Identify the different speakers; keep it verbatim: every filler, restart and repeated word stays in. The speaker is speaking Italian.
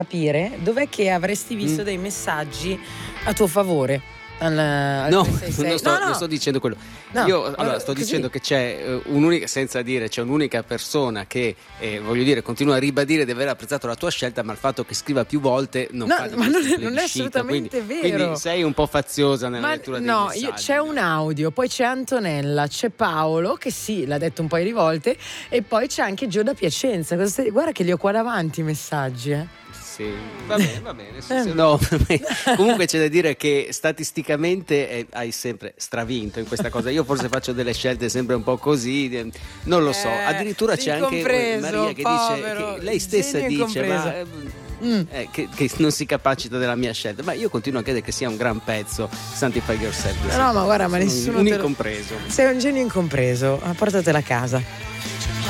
Speaker 1: capire dov'è che avresti visto
Speaker 2: Mm.
Speaker 1: dei messaggi a tuo favore. Al, al
Speaker 2: No,
Speaker 1: tre sei sei.
Speaker 2: non sto,
Speaker 1: no, no.
Speaker 2: non sto dicendo quello.
Speaker 1: No,
Speaker 2: Io
Speaker 1: eh,
Speaker 2: allora sto
Speaker 1: così.
Speaker 2: dicendo che c'è eh, un'unica, senza dire, c'è un'unica persona che eh, voglio dire, continua a ribadire di aver apprezzato la tua scelta, ma il fatto che scriva più volte non
Speaker 1: No,
Speaker 2: fa di
Speaker 1: ma
Speaker 2: questo
Speaker 1: non è-
Speaker 2: un
Speaker 1: non è
Speaker 2: plebiscito,
Speaker 1: assolutamente
Speaker 2: quindi,
Speaker 1: vero.
Speaker 2: Quindi sei un po' faziosa nella
Speaker 1: Ma
Speaker 2: lettura dei
Speaker 1: no,
Speaker 2: messaggi.
Speaker 1: io, c'è
Speaker 2: no?
Speaker 1: un audio, poi c'è Antonella, c'è Paolo che sì, l'ha detto un paio di volte, e poi c'è anche Gio da Piacenza. Cosa stai- Guarda che li ho qua davanti i messaggi, eh.
Speaker 2: Sì, va bene, va bene. Sì, sì, no, comunque c'è da dire che statisticamente eh, hai sempre stravinto in questa cosa. Io forse faccio delle scelte sempre un po' così, eh, non lo so.
Speaker 1: Eh,
Speaker 2: Addirittura c'è anche eh,
Speaker 1: l'incompreso,
Speaker 2: Maria che
Speaker 1: povero,
Speaker 2: dice che lei stessa
Speaker 1: genio
Speaker 2: dice ma,
Speaker 1: incompreso.
Speaker 2: eh,
Speaker 1: Mm.
Speaker 2: eh, che, che non si capacita della mia scelta. Ma io continuo a credere che sia un gran pezzo Sanctify Yourself.
Speaker 1: No, ma guarda, ma
Speaker 2: Sono
Speaker 1: nessuno
Speaker 2: un
Speaker 1: te lo-
Speaker 2: incompreso.
Speaker 1: Sei un genio incompreso, ah, portatela a casa.